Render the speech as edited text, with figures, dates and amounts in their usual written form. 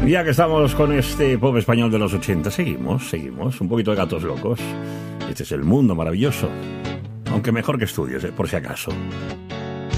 Ya que estamos con este pop español de los 80, seguimos. Un poquito de Gatos Locos. Este es el mundo maravilloso. Aunque mejor que Estudios, por si acaso.